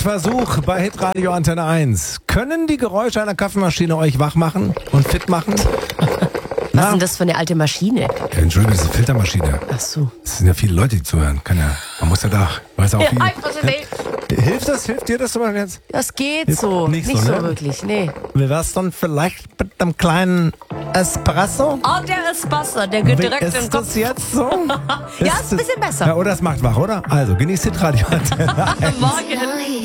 Versuch bei Hitradio Antenne 1. Können die Geräusche einer Kaffeemaschine euch wach machen und fit machen? Was ist denn das für eine alte Maschine? Entschuldigung, das ist eine Filtermaschine. Ach so. Es sind ja viele Leute, die zuhören. Man muss ja da, weiß auch Ja, viel. einfach so, nee. Hilft dir das aber jetzt? Das geht Jetzt so. nicht Nicht so, so ne? wirklich, nee. Wie wär's dann vielleicht mit einem kleinen Espresso? Oh, der ist besser. Der geht direkt in den Ist Kopf. das jetzt so? Ja, ist ein bisschen besser. Ja, oder es macht wach, oder? Also, genießt Hitradio Antenne 1. Morgen.